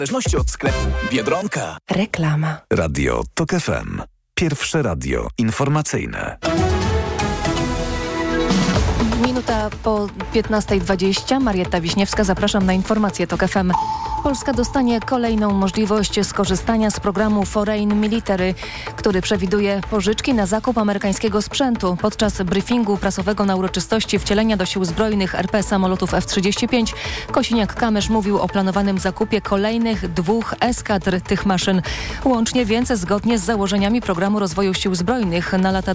W zależności od sklepu. Biedronka. Reklama. Radio TOK FM. Pierwsze radio informacyjne. Minuta po 15:20. Marietta Wiśniewska, zapraszam na informacje TOK FM. Polska dostanie kolejną możliwość skorzystania z programu Foreign Military, który przewiduje pożyczki na zakup amerykańskiego sprzętu. Podczas briefingu prasowego na uroczystości wcielenia do sił zbrojnych RP samolotów F-35 Kosiniak-Kamysz mówił o planowanym zakupie kolejnych 2 eskadr tych maszyn. Łącznie więc zgodnie z założeniami programu rozwoju sił zbrojnych na lata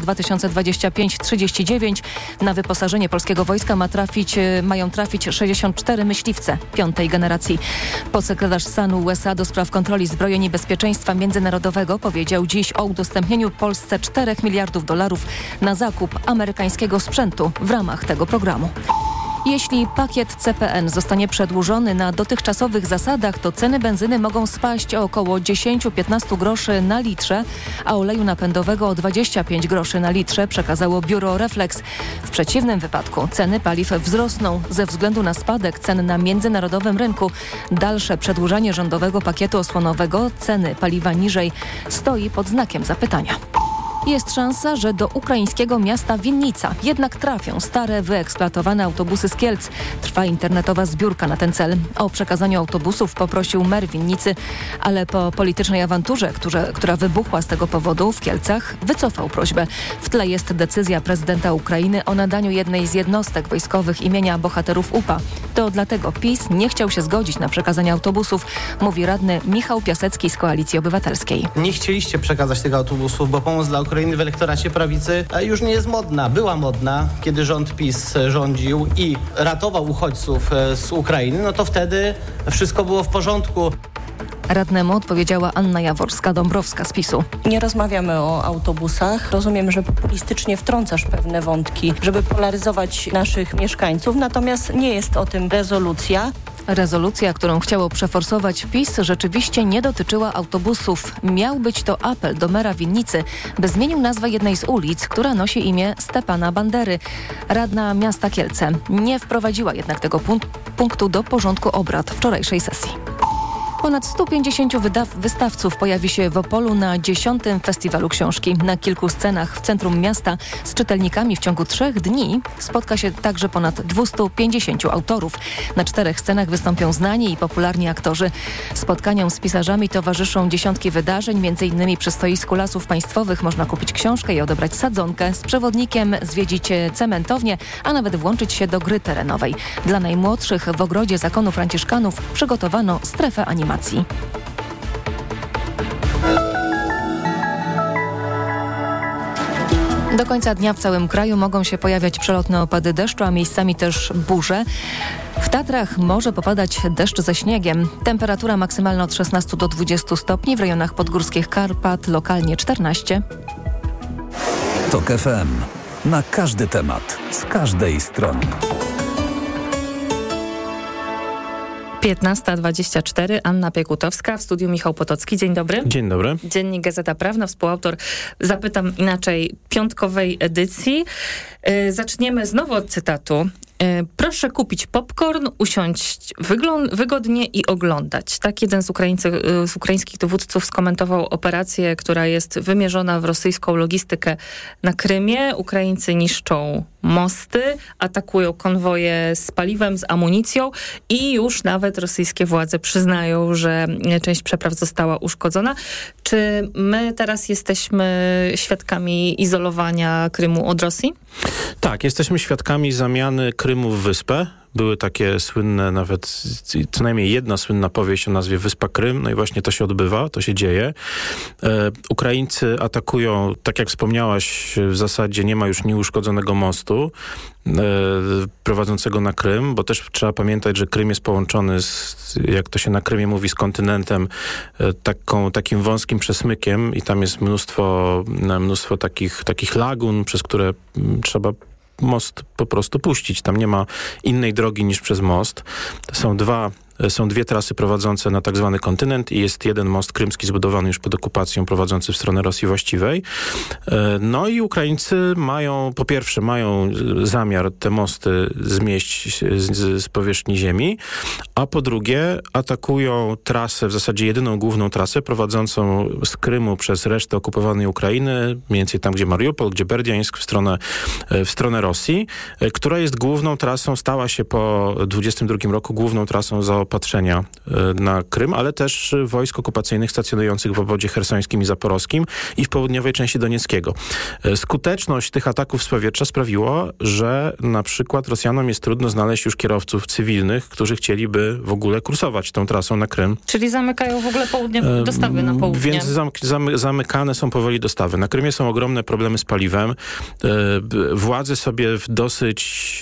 2025-39 na wyposażenie polskiego wojska mają trafić 64 myśliwce 5. generacji. Podsekretarz stanu USA do spraw kontroli zbrojeń i bezpieczeństwa międzynarodowego powiedział dziś o udostępnieniu Polsce $4 miliardów na zakup amerykańskiego sprzętu w ramach tego programu. Jeśli pakiet CPN zostanie przedłużony na dotychczasowych zasadach, to ceny benzyny mogą spaść o około 10-15 groszy na litrze, a oleju napędowego o 25 groszy na litrze, przekazało biuro Reflex. W przeciwnym wypadku ceny paliw wzrosną ze względu na spadek cen na międzynarodowym rynku. Dalsze przedłużanie rządowego pakietu osłonowego, ceny paliwa niżej, stoi pod znakiem zapytania. Jest szansa, że do ukraińskiego miasta Winnica jednak trafią stare, wyeksploatowane autobusy z Kielc. Trwa internetowa zbiórka na ten cel. O przekazanie autobusów poprosił mer Winnicy, ale po politycznej awanturze, która wybuchła z tego powodu w Kielcach, wycofał prośbę. W tle jest decyzja prezydenta Ukrainy o nadaniu jednej z jednostek wojskowych imienia bohaterów UPA. To dlatego PiS nie chciał się zgodzić na przekazanie autobusów, mówi radny Michał Piasecki z Koalicji Obywatelskiej. Nie chcieliście przekazać tych autobusów, bo pomoc dla Ukrainy w elektoracie prawicy już nie jest modna. Była modna, kiedy rząd PiS rządził i ratował uchodźców z Ukrainy, no to wtedy wszystko było w porządku. Radnemu odpowiedziała Anna Jaworska-Dąbrowska z PiS-u. Nie rozmawiamy o autobusach. Rozumiem, że populistycznie wtrącasz pewne wątki, żeby polaryzować naszych mieszkańców, natomiast nie jest o tym rezolucja. Rezolucja, którą chciało przeforsować PiS, rzeczywiście nie dotyczyła autobusów. Miał być to apel do mera Winnicy, by zmienił nazwę jednej z ulic, która nosi imię Stepana Bandery. Radna miasta Kielce nie wprowadziła jednak tego punktu do porządku obrad wczorajszej sesji. Ponad 150 wystawców pojawi się w Opolu na 10. Festiwalu Książki. Na kilku scenach w centrum miasta z czytelnikami w ciągu 3 dni spotka się także ponad 250 autorów. Na 4 scenach wystąpią znani i popularni aktorzy. Spotkaniom z pisarzami towarzyszą dziesiątki wydarzeń, m.in. przy stoisku Lasów Państwowych można kupić książkę i odebrać sadzonkę. Z przewodnikiem zwiedzić cementownię, a nawet włączyć się do gry terenowej. Dla najmłodszych w ogrodzie Zakonu Franciszkanów przygotowano strefę animacji. Do końca dnia w całym kraju mogą się pojawiać przelotne opady deszczu, a miejscami też burze. W Tatrach może popadać deszcz ze śniegiem. Temperatura maksymalna od 16 do 20 stopni, w rejonach podgórskich Karpat lokalnie 14. TOK FM. Na każdy temat, z każdej strony. 15:24, Anna Piekutowska, w studiu Michał Potocki. Dzień dobry. Dzień dobry. Dziennik Gazeta Prawna, współautor, zapytam inaczej, piątkowej edycji. Zaczniemy znowu od cytatu. Proszę kupić popcorn, usiąść wygodnie i oglądać. Tak jeden z ukraińskich dowódców skomentował operację, która jest wymierzona w rosyjską logistykę na Krymie. Ukraińcy niszczą mosty, atakują konwoje z paliwem, z amunicją i już nawet rosyjskie władze przyznają, że część przepraw została uszkodzona. Czy my teraz jesteśmy świadkami izolowania Krymu od Rosji? Tak, jesteśmy świadkami zamiany Krymu w wyspę. Były takie słynne, nawet co najmniej jedna słynna powieść o nazwie Wyspa Krym. No i właśnie to się odbywa, to się dzieje. Ukraińcy atakują, tak jak wspomniałaś, w zasadzie nie ma już nieuszkodzonego mostu prowadzącego na Krym, bo też trzeba pamiętać, że Krym jest połączony jak to się na Krymie mówi, z kontynentem takim wąskim przesmykiem i tam jest mnóstwo takich lagun, przez które trzeba most po prostu puścić. Tam nie ma innej drogi niż przez most. To są dwa Są 2 trasy prowadzące na tak zwany kontynent i jest jeden most krymski zbudowany już pod okupacją, prowadzący w stronę Rosji właściwej. No i Ukraińcy po pierwsze mają zamiar te mosty zmieść z powierzchni ziemi, a po drugie atakują trasę, w zasadzie jedyną główną trasę prowadzącą z Krymu przez resztę okupowanej Ukrainy, mniej więcej tam, gdzie Mariupol, gdzie Berdiańsk, w stronę Rosji, która jest główną trasą, stała się po 22 roku główną trasą zaopatrzenia na Krym, ale też wojsk okupacyjnych stacjonujących w obwodzie chersońskim i zaporowskim i w południowej części Donieckiego. Skuteczność tych ataków z powietrza sprawiło, że na przykład Rosjanom jest trudno znaleźć już kierowców cywilnych, którzy chcieliby w ogóle kursować tą trasą na Krym. Czyli zamykają w ogóle dostawy na południe. Więc zamykane są powoli dostawy. Na Krymie są ogromne problemy z paliwem. Władze sobie w dosyć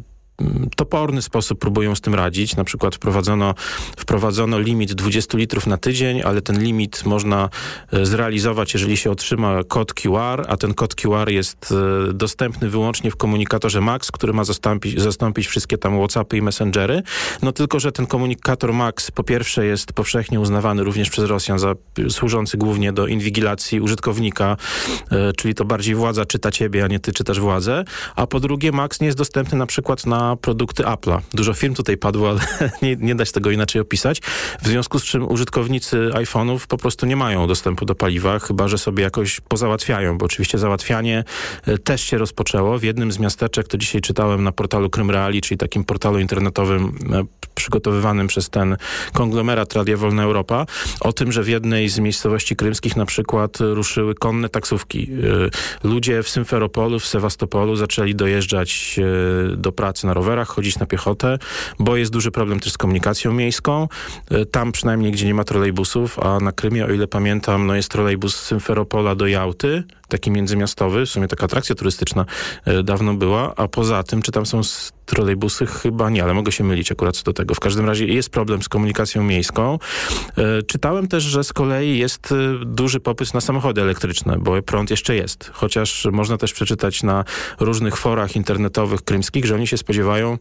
toporny sposób próbują z tym radzić. Na przykład wprowadzono limit 20 litrów na tydzień, ale ten limit można zrealizować, jeżeli się otrzyma kod QR, a ten kod QR jest dostępny wyłącznie w komunikatorze MAX, który ma zastąpić wszystkie tam WhatsAppy i Messengery. No tylko, że ten komunikator MAX po pierwsze jest powszechnie uznawany również przez Rosjan za służący głównie do inwigilacji użytkownika, czyli to bardziej władza czyta ciebie, a nie ty czytasz władzę, a po drugie MAX nie jest dostępny na przykład na produkty Apple'a. Dużo firm tutaj padło, ale nie da się tego inaczej opisać. W związku z czym użytkownicy iPhone'ów po prostu nie mają dostępu do paliwa, chyba że sobie jakoś pozałatwiają, bo oczywiście załatwianie też się rozpoczęło. W jednym z miasteczek, to dzisiaj czytałem na portalu Krym Reali, czyli takim portalu internetowym przygotowywanym przez ten konglomerat Radia Wolna Europa, o tym, że w jednej z miejscowości krymskich na przykład ruszyły konne taksówki. Ludzie w Symferopolu, w Sewastopolu zaczęli dojeżdżać do pracy na rowerach, chodzić na piechotę, bo jest duży problem też z komunikacją miejską. Tam przynajmniej, gdzie nie ma trolejbusów, a na Krymie, o ile pamiętam, no jest trolejbus z Symferopola do Jałty, taki międzymiastowy, w sumie taka atrakcja turystyczna dawno była, a poza tym, czy tam są trolejbusy? Chyba nie, ale mogę się mylić akurat co do tego. W każdym razie jest problem z komunikacją miejską. Czytałem też, że z kolei jest duży popyt na samochody elektryczne, bo prąd jeszcze jest. Chociaż można też przeczytać na różnych forach internetowych krymskich, że oni się spodziewają,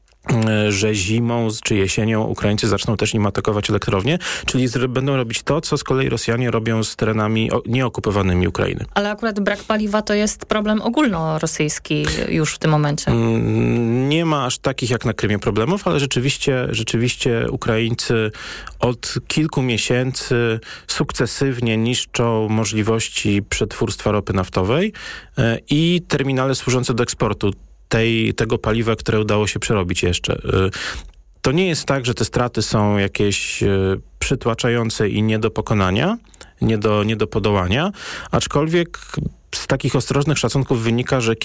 że zimą czy jesienią Ukraińcy zaczną też im atakować elektrownie, czyli będą robić to, co z kolei Rosjanie robią z terenami nieokupowanymi Ukrainy. Ale akurat brak paliwa to jest problem ogólnorosyjski już w tym momencie. Nie ma aż takich jak na Krymie problemów, ale rzeczywiście Ukraińcy od kilku miesięcy sukcesywnie niszczą możliwości przetwórstwa ropy naftowej i terminale służące do eksportu tego paliwa, które udało się przerobić jeszcze. To nie jest tak, że te straty są jakieś przytłaczające i nie do pokonania, nie do podołania, aczkolwiek z takich ostrożnych szacunków wynika, że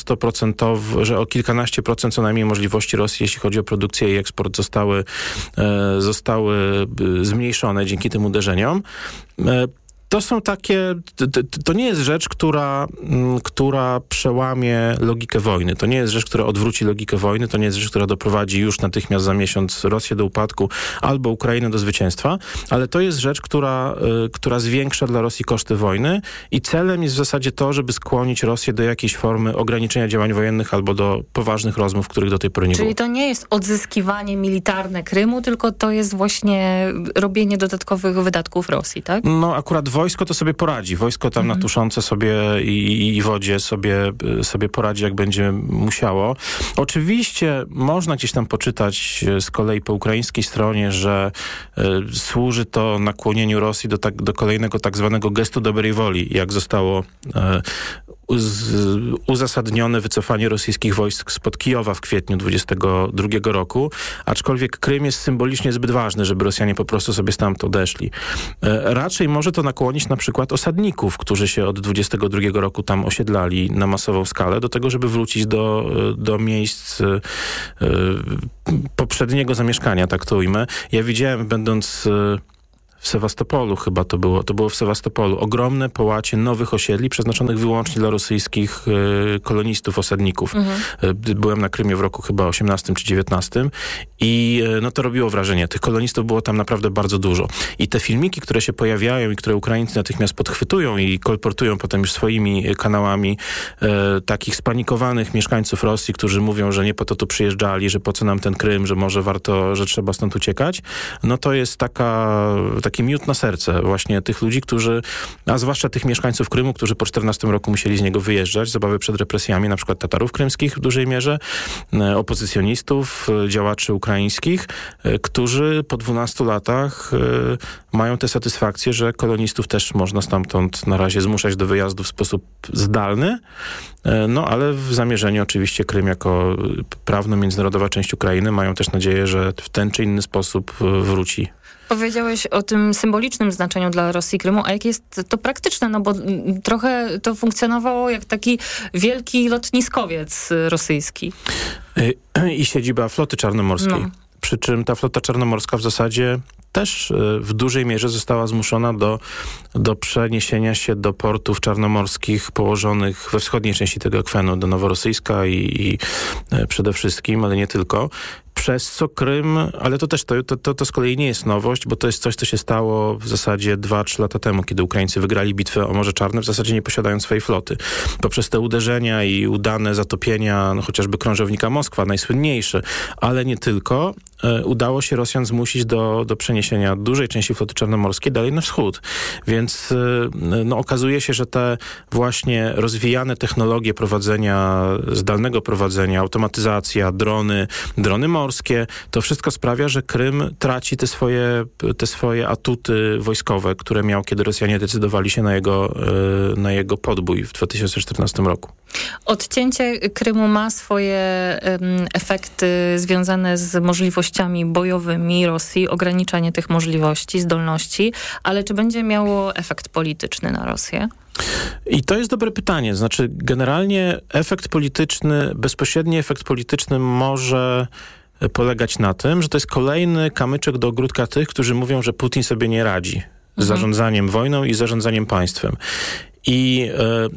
o kilkanaście procent co najmniej możliwości Rosji, jeśli chodzi o produkcję i eksport, zostały zmniejszone dzięki tym uderzeniom. To są to nie jest rzecz, która przełamie logikę wojny. To nie jest rzecz, która odwróci logikę wojny. To nie jest rzecz, która doprowadzi już natychmiast za miesiąc Rosję do upadku albo Ukrainę do zwycięstwa, ale to jest rzecz, która zwiększa dla Rosji koszty wojny i celem jest w zasadzie to, żeby skłonić Rosję do jakiejś formy ograniczenia działań wojennych albo do poważnych rozmów, których do tej pory nie było. Czyli to nie jest odzyskiwanie militarne Krymu, tylko to jest właśnie robienie dodatkowych wydatków Rosji, tak? No akurat wojsko to sobie poradzi. Wojsko tam na tuszące sobie i wodzie sobie poradzi, jak będzie musiało. Oczywiście można gdzieś tam poczytać z kolei po ukraińskiej stronie, że służy to nakłonieniu Rosji do kolejnego tak zwanego gestu dobrej woli, jak zostało uzasadnione wycofanie rosyjskich wojsk spod Kijowa w kwietniu 22 roku, aczkolwiek Krym jest symbolicznie zbyt ważny, żeby Rosjanie po prostu sobie stamtąd odeszli. Raczej może to nakłonić na przykład osadników, którzy się od 22 roku tam osiedlali na masową skalę, do tego, żeby wrócić do miejsc poprzedniego zamieszkania, tak to ujmę. Ja widziałem, będąc w Sewastopolu chyba to było w Sewastopolu, ogromne połacie nowych osiedli przeznaczonych wyłącznie dla rosyjskich kolonistów, osadników. Byłem na Krymie w roku chyba 18 czy 19 i to robiło wrażenie. Tych kolonistów było tam naprawdę bardzo dużo. I te filmiki, które się pojawiają i które Ukraińcy natychmiast podchwytują i kolportują potem już swoimi kanałami takich spanikowanych mieszkańców Rosji, którzy mówią, że nie po to tu przyjeżdżali, że po co nam ten Krym, że może warto, że trzeba stąd uciekać, to jest taki miód na serce właśnie tych ludzi, a zwłaszcza tych mieszkańców Krymu, którzy po 14 roku musieli z niego wyjeżdżać z obawy przed represjami, na przykład Tatarów krymskich w dużej mierze, opozycjonistów, działaczy ukraińskich, którzy po 12 latach mają tę satysfakcję, że kolonistów też można stamtąd na razie zmuszać do wyjazdu w sposób zdalny, ale w zamierzeniu oczywiście Krym jako prawno-międzynarodowa część Ukrainy mają też nadzieję, że w ten czy inny sposób wróci. Powiedziałeś o tym symbolicznym znaczeniu dla Rosji Krymu, a jak jest to praktyczne? Bo trochę to funkcjonowało jak taki wielki lotniskowiec rosyjski. I siedziba floty czarnomorskiej. Przy czym ta flota czarnomorska w zasadzie też w dużej mierze została zmuszona do przeniesienia się do portów czarnomorskich położonych we wschodniej części tego akwenu, do Noworosyjska i przede wszystkim, ale nie tylko. Przez co Krym, ale to też to z kolei nie jest nowość, bo to jest coś, co się stało w zasadzie 2-3 lata temu, kiedy Ukraińcy wygrali bitwę o Morze Czarne, w zasadzie nie posiadając swojej floty. Poprzez te uderzenia i udane zatopienia, chociażby krążownika Moskwa, najsłynniejszy, ale nie tylko, udało się Rosjan zmusić do przeniesienia dużej części floty czarnomorskiej dalej na wschód. Więc okazuje się, że te właśnie rozwijane technologie zdalnego prowadzenia, automatyzacja, drony morskie, to wszystko sprawia, że Krym traci te swoje atuty wojskowe, które miał, kiedy Rosjanie decydowali się na jego podbój w 2014 roku. Odcięcie Krymu ma swoje efekty związane z możliwościami bojowymi Rosji, ograniczanie tych możliwości, zdolności, ale czy będzie miało efekt polityczny na Rosję? I to jest dobre pytanie. Znaczy, generalnie bezpośredni efekt polityczny może polegać na tym, że to jest kolejny kamyczek do ogródka tych, którzy mówią, że Putin sobie nie radzi z zarządzaniem wojną i zarządzaniem państwem. I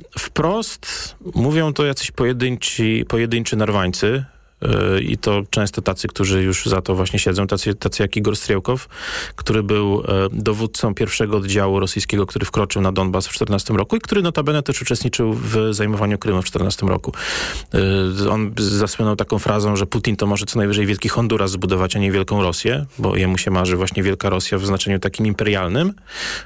wprost mówią to jacyś pojedynczy narwańcy, i to często tacy, którzy już za to właśnie siedzą, tacy jak Igor Striełkow, który był dowódcą pierwszego oddziału rosyjskiego, który wkroczył na Donbas w 2014 roku i który notabene też uczestniczył w zajmowaniu Krymu w 2014 roku. On zasłynął taką frazą, że Putin to może co najwyżej wielki Honduras zbudować, a nie wielką Rosję, bo jemu się marzy właśnie wielka Rosja w znaczeniu takim imperialnym.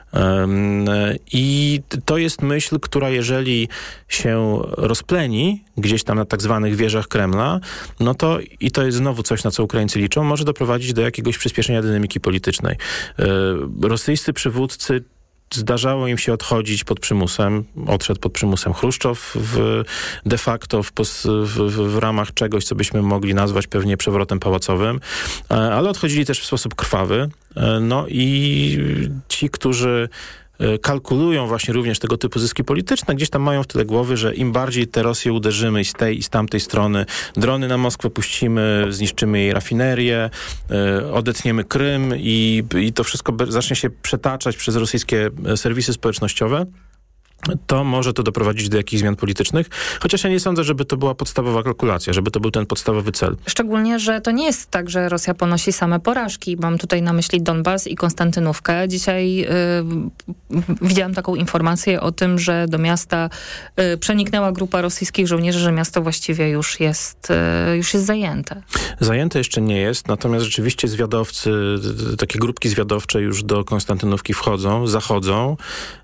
I to jest myśl, która jeżeli się rozpleni gdzieś tam na tak zwanych wieżach Kremla, to jest znowu coś, na co Ukraińcy liczą, może doprowadzić do jakiegoś przyspieszenia dynamiki politycznej. Rosyjscy przywódcy zdarzało im się odchodzić pod przymusem. Odszedł pod przymusem Chruszczow de facto w ramach czegoś, co byśmy mogli nazwać pewnie przewrotem pałacowym, ale odchodzili też w sposób krwawy. I ci, którzy kalkulują właśnie również tego typu zyski polityczne, gdzieś tam mają w tyle głowy, że im bardziej tę Rosję uderzymy z tej i z tamtej strony, drony na Moskwę puścimy, zniszczymy jej rafinerię, odetniemy Krym i to wszystko zacznie się przetaczać przez rosyjskie serwisy społecznościowe, to może to doprowadzić do jakichś zmian politycznych, chociaż ja nie sądzę, żeby to była podstawowa kalkulacja, żeby to był ten podstawowy cel. Szczególnie, że to nie jest tak, że Rosja ponosi same porażki. Mam tutaj na myśli Donbas i Konstantynówkę. Dzisiaj widziałam taką informację o tym, że do miasta przeniknęła grupa rosyjskich żołnierzy, że miasto właściwie już jest zajęte. Zajęte jeszcze nie jest, natomiast rzeczywiście zwiadowcy, takie grupki zwiadowcze już do Konstantynówki zachodzą.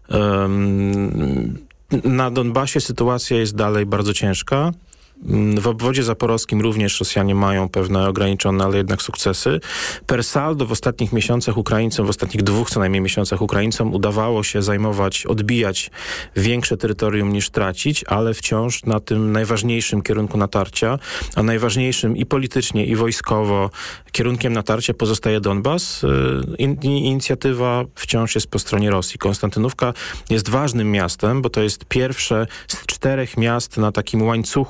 Na Donbasie sytuacja jest dalej bardzo ciężka. W obwodzie zaporowskim również Rosjanie mają pewne ograniczone, ale jednak sukcesy. Per saldo w ostatnich miesiącach Ukraińcom, w ostatnich 2 co najmniej miesiącach Ukraińcom udawało się odbijać większe terytorium niż tracić, ale wciąż na tym najważniejszym kierunku natarcia, a najważniejszym i politycznie, i wojskowo kierunkiem natarcia pozostaje Donbas. Inicjatywa wciąż jest po stronie Rosji. Konstantynówka jest ważnym miastem, bo to jest pierwsze z 4 miast na takim łańcuchu położonym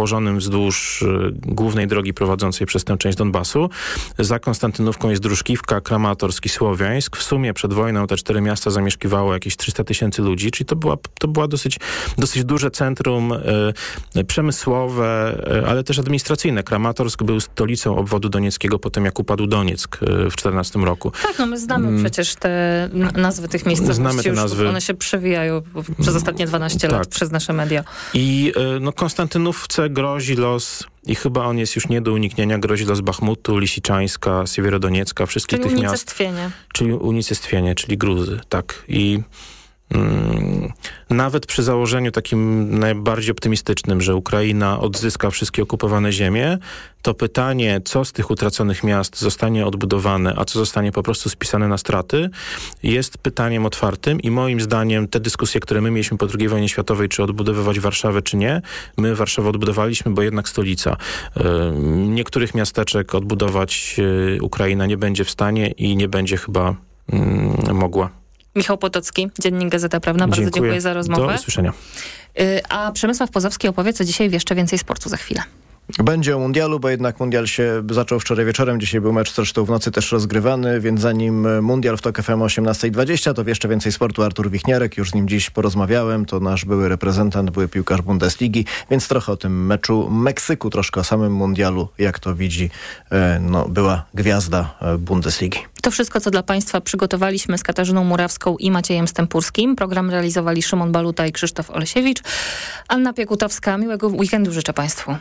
położonym wzdłuż głównej drogi prowadzącej przez tę część Donbasu. Za Konstantynówką jest Druszkiwka, Kramatorsk i Słowiańsk. W sumie przed wojną te 4 miasta zamieszkiwało jakieś 300 000 ludzi, czyli to była dosyć duże centrum przemysłowe, ale też administracyjne. Kramatorsk był stolicą obwodu donieckiego po tym, jak upadł Donieck w 2014 roku. Tak, my znamy przecież te nazwy tych miejscowości. Znamy te nazwy. One się przewijają przez ostatnie 12 lat przez nasze media. I Konstantynówce grozi los, i chyba on jest już nie do uniknienia, grozi los Bachmutu, Lisiczańska, Siewierodoniecka, wszystkich tych miast. Czyli unicestwienie, czyli Gruzy, tak. I nawet przy założeniu takim najbardziej optymistycznym, że Ukraina odzyska wszystkie okupowane ziemie, to pytanie, co z tych utraconych miast zostanie odbudowane, a co zostanie po prostu spisane na straty, jest pytaniem otwartym i moim zdaniem te dyskusje, które my mieliśmy po II wojnie światowej, czy odbudowywać Warszawę, czy nie, my Warszawę odbudowaliśmy, bo jednak stolica. Niektórych miasteczek odbudować Ukraina nie będzie w stanie i nie będzie chyba mogła. Michał Potocki, Dziennik Gazeta Prawna. Bardzo dziękuję za rozmowę. Do usłyszenia. A Przemysław Pozowski opowie, co dzisiaj w Jeszcze Więcej Sportu za chwilę. Będzie o mundialu, bo jednak mundial się zaczął wczoraj wieczorem. Dzisiaj był mecz zresztą w nocy też rozgrywany, więc zanim mundial w TOK FM o 18:20, to w Jeszcze Więcej Sportu Artur Wichniarek. Już z nim dziś porozmawiałem. To nasz były reprezentant, były piłkarz Bundesligi, więc trochę o tym meczu Meksyku, troszkę o samym mundialu, jak to widzi była gwiazda Bundesligi. To wszystko, co dla Państwa przygotowaliśmy z Katarzyną Murawską i Maciejem Stępurskim. Program realizowali Szymon Baluta i Krzysztof Olesiewicz. Anna Piekutowska. Miłego weekendu życzę Państwu.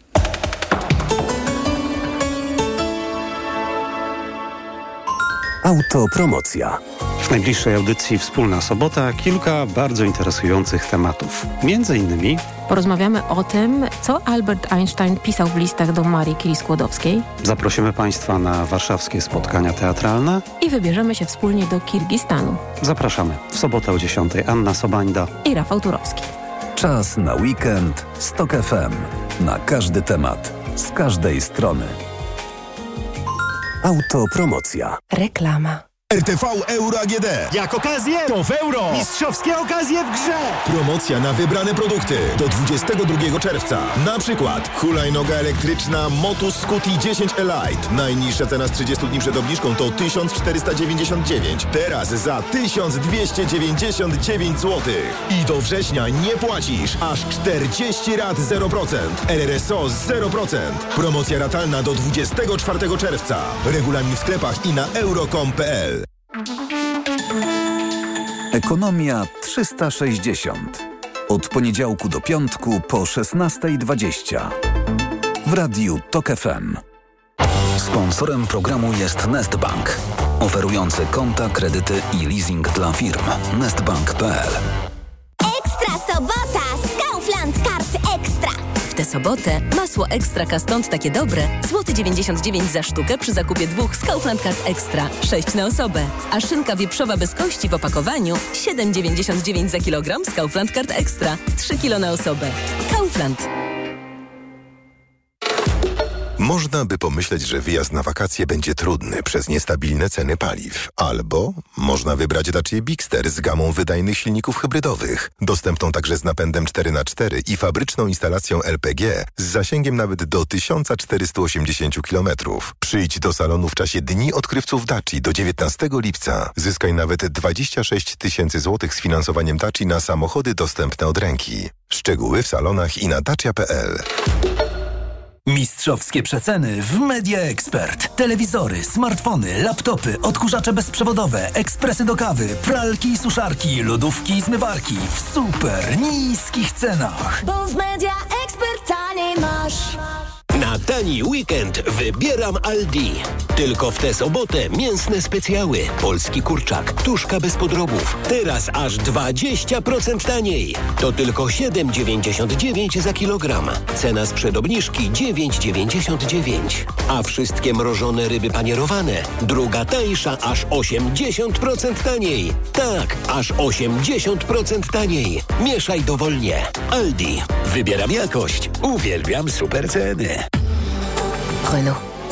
Autopromocja. W najbliższej audycji Wspólna Sobota kilka bardzo interesujących tematów. Między innymi porozmawiamy o tym, co Albert Einstein pisał w listach do Marii Curie-Skłodowskiej. Zaprosimy Państwa na warszawskie spotkania teatralne. I wybierzemy się wspólnie do Kirgistanu. Zapraszamy w sobotę o 10:00 Anna Sobańda i Rafał Turowski. Czas na weekend z TOK FM. Na każdy temat, z każdej strony. Autopromocja. Reklama. RTV Euro AGD. Jak okazję, to w euro. Mistrzowskie okazje w grze. Promocja na wybrane produkty do 22 czerwca. Na przykład hulajnoga elektryczna Motus Scuti 10 Elite. Najniższa cena z 30 dni przed obniżką to 1499. Teraz za 1299 zł. I do września nie płacisz. Aż 40 rat 0%. RRSO 0%. Promocja ratalna do 24 czerwca. Regulamin w sklepach i na euro.com.pl. Ekonomia 360. Od poniedziałku do piątku po 16:20. W radiu TOK FM. Sponsorem programu jest Nestbank, oferujący konta, kredyty i leasing dla firm. Nestbank.pl. Ekstra sobota z Kaufland Kart Ekstra. W tę sobotę masło Ekstra Kastąd takie dobre. Złoty 99 za sztukę przy zakupie 2 z Kaufland Kart Ekstra. 6 na osobę. A szynka wieprzowa bez kości w opakowaniu 7,99 za kilogram z Kaufland Kart Ekstra. 3 kilo na osobę. Kaufland. Można by pomyśleć, że wyjazd na wakacje będzie trudny przez niestabilne ceny paliw. Albo można wybrać Dacia Bigster z gamą wydajnych silników hybrydowych, dostępną także z napędem 4x4 i fabryczną instalacją LPG z zasięgiem nawet do 1480 km. Przyjdź do salonu w czasie Dni Odkrywców Daci do 19 lipca. Zyskaj nawet 26 000 złotych z finansowaniem Daci na samochody dostępne od ręki. Szczegóły w salonach i na dacia.pl. Mistrzowskie przeceny w Media Expert. Telewizory, smartfony, laptopy, odkurzacze bezprzewodowe, ekspresy do kawy, pralki i suszarki, lodówki i zmywarki w super niskich cenach. Bo w Media Expert taniej masz. Na tani weekend wybieram Aldi. Tylko w tę sobotę mięsne specjały. Polski kurczak, tuszka bez podrobów. Teraz aż 20% taniej. To tylko 7,99 za kilogram. Cena sprzed obniżki 9,99. A wszystkie mrożone ryby panierowane. Druga tańsza aż 80% taniej. Tak, aż 80% taniej. Mieszaj dowolnie. Aldi. Wybieram jakość. Uwielbiam super ceny. Renault.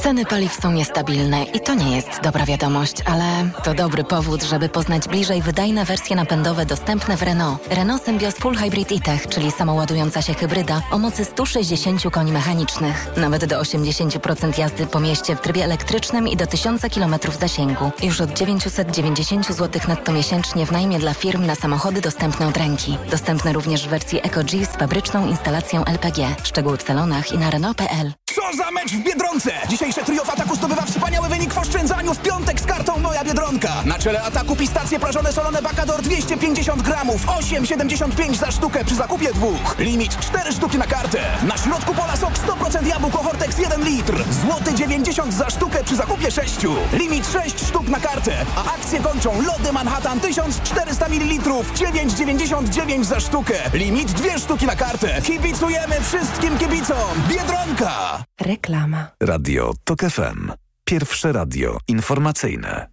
Ceny paliw są niestabilne i to nie jest dobra wiadomość, ale to dobry powód, żeby poznać bliżej wydajne wersje napędowe dostępne w Renault. Renault Symbioz Full Hybrid E-Tech, czyli samoładująca się hybryda o mocy 160 koni mechanicznych. Nawet do 80% jazdy po mieście w trybie elektrycznym i do 1000 km zasięgu. Już od 990 zł netto miesięcznie w najmie dla firm na samochody dostępne od ręki. Dostępne również w wersji Eco-G z fabryczną instalacją LPG. Szczegóły w salonach i na Renault.pl. Co za mecz w Biedronce! Dzisiejsze trio w ataku zdobywa wspaniały wynik w oszczędzaniu w piątek z kartą Moja Biedronka. Na czele ataku pistacje prażone solone Bacador 250 gramów, 8,75 za sztukę przy zakupie 2. Limit 4 sztuki na kartę. Na środku pola sok 100% jabłko Hortex 1 litr. Złoty 90 za sztukę przy zakupie 6. Limit 6 sztuk na kartę. A akcje kończą lody Manhattan 1400 ml, 9,99 za sztukę. Limit 2 sztuki na kartę. Kibicujemy wszystkim kibicom. Biedronka! Reklama. Radio TOK FM. Pierwsze radio informacyjne.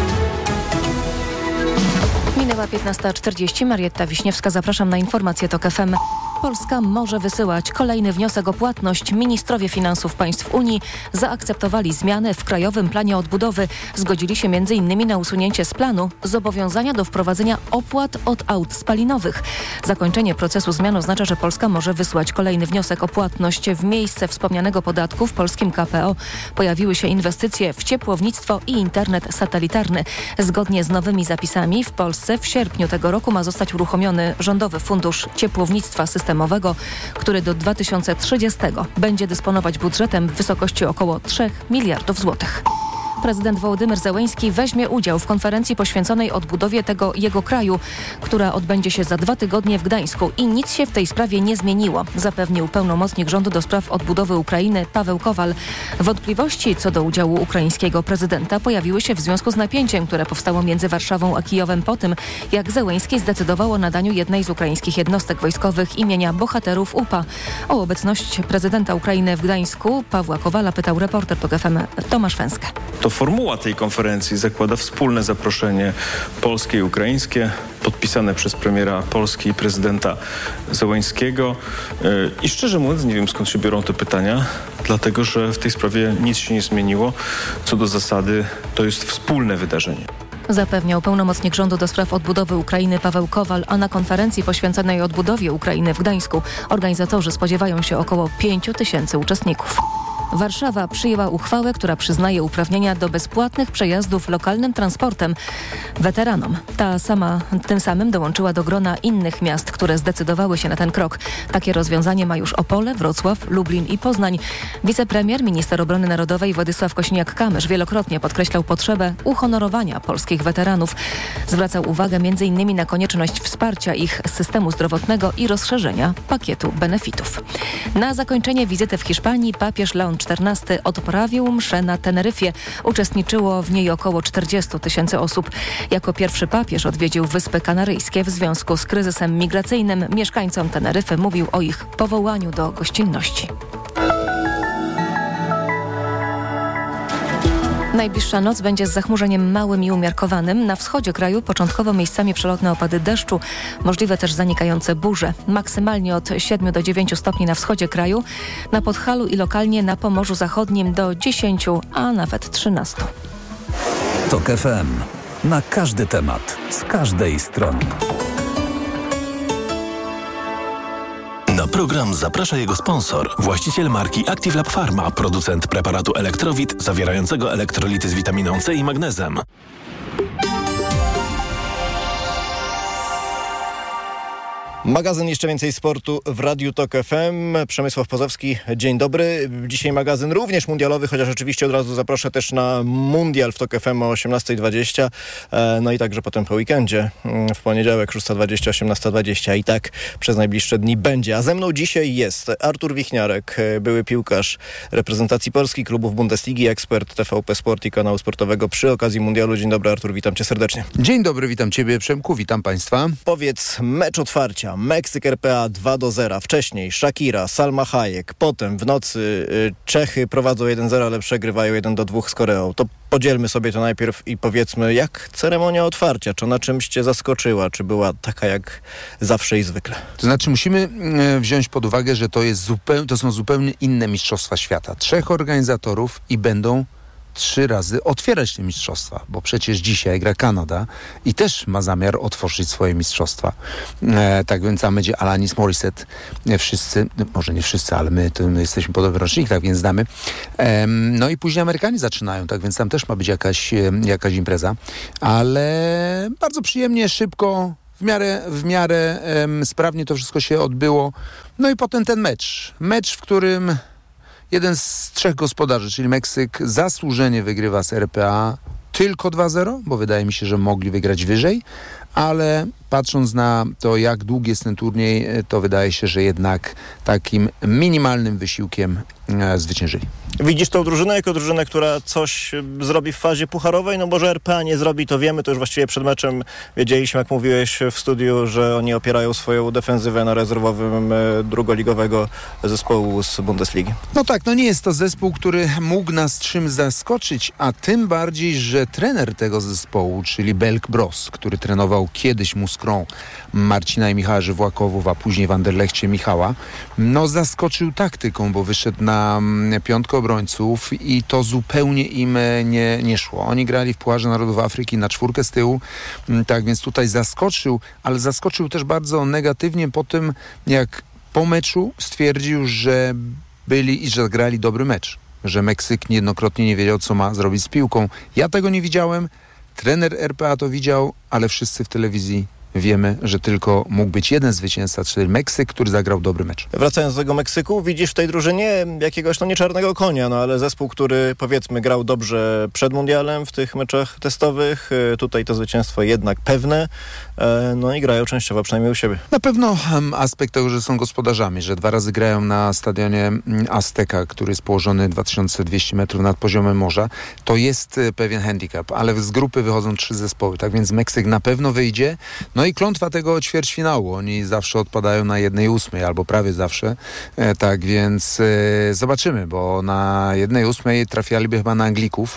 Minęła 15:40. Marietta Wiśniewska, zapraszam na informację TOK FM. Polska może wysyłać kolejny wniosek o płatność. Ministrowie finansów państw Unii zaakceptowali zmiany w Krajowym Planie Odbudowy. Zgodzili się m.in. na usunięcie z planu zobowiązania do wprowadzenia opłat od aut spalinowych. Zakończenie procesu zmian oznacza, że Polska może wysłać kolejny wniosek o płatność. W miejsce wspomnianego podatku w polskim KPO pojawiły się inwestycje w ciepłownictwo i internet satelitarny. Zgodnie z nowymi zapisami w Polsce w sierpniu tego roku ma zostać uruchomiony Rządowy Fundusz Ciepłownictwa Systemowego, który do 2030 będzie dysponować budżetem w wysokości około 3 miliardów złotych. Prezydent Wołodymyr Zełenski weźmie udział w konferencji poświęconej odbudowie jego kraju, która odbędzie się za 2 tygodnie w Gdańsku i nic się w tej sprawie nie zmieniło, zapewnił pełnomocnik rządu do spraw odbudowy Ukrainy Paweł Kowal. Wątpliwości co do udziału ukraińskiego prezydenta pojawiły się w związku z napięciem, które powstało między Warszawą a Kijowem po tym, jak Zełenski zdecydował o nadaniu jednej z ukraińskich jednostek wojskowych imienia bohaterów UPA. O obecność prezydenta Ukrainy w Gdańsku Pawła Kowala pytał reporter TOK FM Tomasz Węskę. To formuła tej konferencji zakłada wspólne zaproszenie polskie i ukraińskie, podpisane przez premiera Polski i prezydenta Zełenskiego. I szczerze mówiąc nie wiem, skąd się biorą te pytania, dlatego że w tej sprawie nic się nie zmieniło. Co do zasady to jest wspólne wydarzenie. Zapewniał pełnomocnik rządu do spraw odbudowy Ukrainy Paweł Kowal, a na konferencji poświęconej odbudowie Ukrainy w Gdańsku organizatorzy spodziewają się około 5 000 uczestników. Warszawa przyjęła uchwałę, która przyznaje uprawnienia do bezpłatnych przejazdów lokalnym transportem weteranom. Tym samym dołączyła do grona innych miast, które zdecydowały się na ten krok. Takie rozwiązanie ma już Opole, Wrocław, Lublin i Poznań. Wicepremier, minister obrony narodowej Władysław Kosiniak-Kamysz wielokrotnie podkreślał potrzebę uhonorowania polskich weteranów. Zwracał uwagę m.in. na konieczność wsparcia ich systemu zdrowotnego i rozszerzenia pakietu benefitów. Na zakończenie wizyty w Hiszpanii papież Leon XIV odprawił mszę na Teneryfie. Uczestniczyło w niej około 40 000 osób. Jako pierwszy papież odwiedził Wyspy Kanaryjskie. W związku z kryzysem migracyjnym mieszkańcom Teneryfy mówił o ich powołaniu do gościnności. Najbliższa noc będzie z zachmurzeniem małym i umiarkowanym. Na wschodzie kraju początkowo miejscami przelotne opady deszczu, możliwe też zanikające burze. Maksymalnie od 7 do 9 stopni na wschodzie kraju, na Podhalu i lokalnie na Pomorzu Zachodnim do 10, a nawet 13. TOK FM. Na każdy temat, z każdej strony. Na program zaprasza jego sponsor, właściciel marki Active Lab Pharma, producent preparatu Elektrowit zawierającego elektrolity z witaminą C i magnezem. Magazyn Jeszcze Więcej Sportu w Radiu TOK FM. Przemysław Pozowski, dzień dobry. Dzisiaj magazyn również mundialowy, chociaż oczywiście od razu zaproszę też na mundial w TOK FM o 18:20. No i także potem po weekendzie w poniedziałek 6:20, 18:20 i tak przez najbliższe dni będzie. A ze mną dzisiaj jest Artur Wichniarek, były piłkarz reprezentacji Polski, klubów Bundesligi, ekspert TVP Sport i kanału sportowego przy okazji mundialu. Dzień dobry Artur, witam cię serdecznie. Dzień dobry, witam ciebie Przemku, witam państwa. Powiedz, mecz otwarcia Uwaga, Meksyk RPA 2-0. Wcześniej Shakira, Salma Hayek. Potem w nocy Czechy prowadzą 1-0, ale przegrywają 1-2 z Koreą. To podzielmy sobie to najpierw i powiedzmy, jak ceremonia otwarcia? Czy ona czymś cię zaskoczyła? Czy była taka jak zawsze i zwykle? To znaczy musimy wziąć pod uwagę, że to są zupełnie inne mistrzostwa świata. 3 organizatorów i będą 3 razy otwierać te mistrzostwa, bo przecież dzisiaj gra Kanada i też ma zamiar otworzyć swoje mistrzostwa. Tak więc tam będzie Alanis Morissette. Wszyscy, może nie wszyscy, ale my jesteśmy podobny rocznik, tak więc znamy. No i później Amerykanie zaczynają, tak więc tam też ma być jakaś impreza. Ale bardzo przyjemnie, szybko, w miarę sprawnie to wszystko się odbyło. No i potem ten mecz, w którym jeden z 3 gospodarzy, czyli Meksyk, zasłużenie wygrywa z RPA tylko 2-0, bo wydaje mi się, że mogli wygrać wyżej, ale patrząc na to, jak długi jest ten turniej, to wydaje się, że jednak takim minimalnym wysiłkiem zwyciężyli. Widzisz tą drużynę jako drużynę, która coś zrobi w fazie pucharowej? No bo że RPA nie zrobi, to wiemy, to już właściwie przed meczem wiedzieliśmy, jak mówiłeś w studiu, że oni opierają swoją defensywę na rezerwowym drugoligowego zespołu z Bundesligi. No tak, no nie jest to zespół, który mógł nas czym zaskoczyć, a tym bardziej, że trener tego zespołu, czyli Belk Bros, który trenował kiedyś Muskrą Marcina i Michała Żywłakowów, a później w Anderlechcie Michała, no zaskoczył taktyką, bo wyszedł na 5 obrońców i to zupełnie im nie szło. Oni grali w Pucharze Narodów Afryki na 4 z tyłu, tak więc tutaj zaskoczył, ale zaskoczył też bardzo negatywnie po tym, jak po meczu stwierdził, że byli i że grali dobry mecz, że Meksyk niejednokrotnie nie wiedział, co ma zrobić z piłką. Ja tego nie widziałem, trener RPA to widział, ale wszyscy w telewizji wiemy, że tylko mógł być jeden zwycięzca, czyli Meksyk, który zagrał dobry mecz. Wracając do tego Meksyku, widzisz w tej drużynie jakiegoś, no nie czarnego konia, no ale zespół, który powiedzmy grał dobrze przed mundialem w tych meczach testowych. Tutaj to zwycięstwo jednak pewne, no i grają częściowo przynajmniej u siebie. Na pewno aspekt tego, że są gospodarzami, że 2 razy grają na stadionie Azteca, który jest położony 2200 metrów nad poziomem morza, to jest pewien handicap, ale z grupy wychodzą 3 zespoły, tak więc Meksyk na pewno wyjdzie. No i klątwa tego ćwierćfinału. Oni zawsze odpadają na 1/8 albo prawie zawsze. Tak więc zobaczymy, bo na 1/8 trafialiby chyba na Anglików.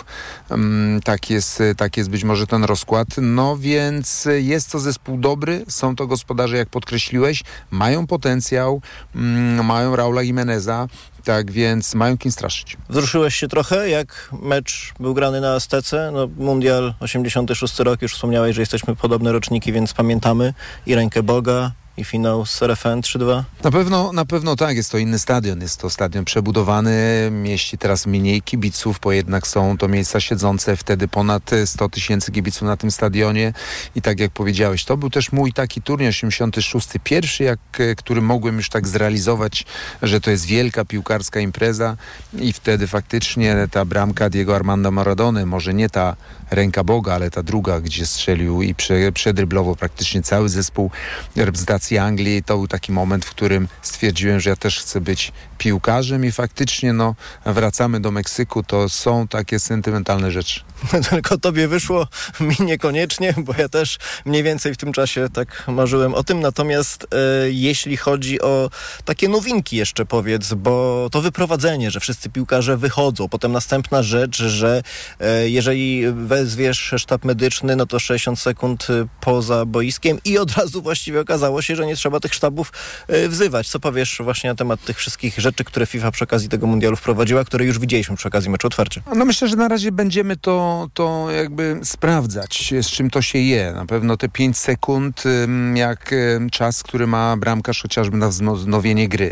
Tak jest być może ten rozkład. No więc jest to zespół dobry. Są to gospodarze, jak podkreśliłeś. Mają potencjał. Mają Raula Jimeneza. Tak więc mają kim straszyć. Wzruszyłeś się trochę, jak mecz był grany na Aztece? No, Mundial 86 rok, już wspomniałeś, że jesteśmy podobne roczniki, więc pamiętamy i rękę Boga, i finał z RFN 3-2? Na pewno tak, jest to inny stadion. Jest to stadion przebudowany, mieści teraz mniej kibiców, bo jednak są to miejsca siedzące, wtedy ponad 100 000 kibiców na tym stadionie i tak jak powiedziałeś, to był też mój taki turniej 86, pierwszy, który mogłem już tak zrealizować, że to jest wielka piłkarska impreza i wtedy faktycznie ta bramka Diego Armando Maradony, może nie ta ręka Boga, ale ta druga, gdzie strzelił i przedryblował praktycznie cały zespół reprezentacji Anglii. To był taki moment, w którym stwierdziłem, że ja też chcę być piłkarzem i faktycznie wracamy do Meksyku. To są takie sentymentalne rzeczy. Tylko tobie wyszło, mi niekoniecznie, bo ja też mniej więcej w tym czasie tak marzyłem o tym. Natomiast jeśli chodzi o takie nowinki jeszcze powiedz, bo to wyprowadzenie, że wszyscy piłkarze wychodzą. Potem następna rzecz, że jeżeli wezwiesz sztab medyczny, no to 60 sekund poza boiskiem i od razu właściwie okazało się, że nie trzeba tych sztabów wzywać. Co powiesz właśnie na temat tych wszystkich rzeczy, które FIFA przy okazji tego mundialu wprowadziła, które już widzieliśmy przy okazji meczu otwarcia? No myślę, że na razie będziemy to jakby sprawdzać, z czym to się je. Na pewno te 5 sekund, jak czas, który ma bramkarz chociażby na wznowienie gry.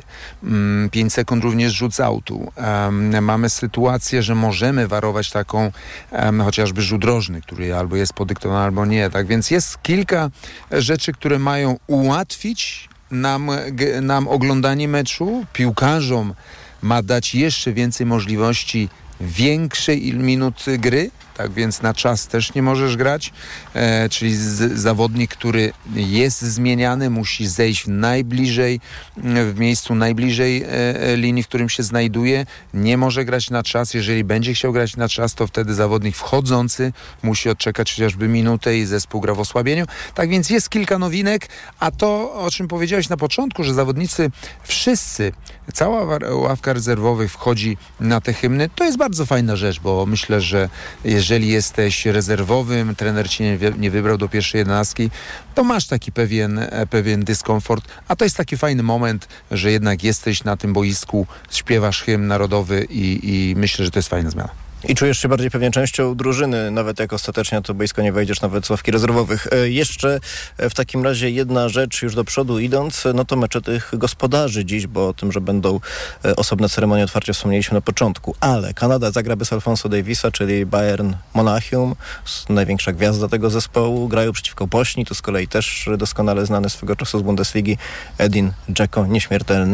5 sekund również rzut z autu. Mamy sytuację, że możemy warować taką chociażby rzut rożny, który albo jest podyktowany, albo nie. Tak więc jest kilka rzeczy, które mają ułatwić nam oglądanie meczu. Piłkarzom ma dać jeszcze więcej możliwości większej minut gry, tak więc na czas też nie możesz grać, czyli zawodnik, który jest zmieniany, musi zejść w miejscu najbliżej linii, w którym się znajduje, nie może grać na czas. Jeżeli będzie chciał grać na czas, to wtedy zawodnik wchodzący musi odczekać chociażby minutę i zespół gra w osłabieniu. Tak więc jest kilka nowinek, a to, o czym powiedziałeś na początku, że zawodnicy wszyscy, cała ławka rezerwowych wchodzi na te hymny, to jest bardzo fajna rzecz, bo myślę, że jeżeli jesteś rezerwowym, trener cię nie wybrał do pierwszej 11, to masz taki pewien dyskomfort, a to jest taki fajny moment, że jednak jesteś na tym boisku, śpiewasz hymn narodowy i myślę, że to jest fajna zmiana. I czujesz się bardziej pewnie częścią drużyny, nawet jak ostatecznie na to boisko nie wejdziesz, nawet z ławki rezerwowych. Jeszcze w takim razie jedna rzecz już do przodu idąc, no to mecze tych gospodarzy dziś, bo o tym, że będą osobne ceremonie otwarcia wspomnieliśmy na początku, ale Kanada zagra bez Alfonso Davisa, czyli Bayern Monachium, największa gwiazda tego zespołu, grają przeciwko Bośni, tu z kolei też doskonale znany swego czasu z Bundesligi Edin Dzeko, nieśmiertelny.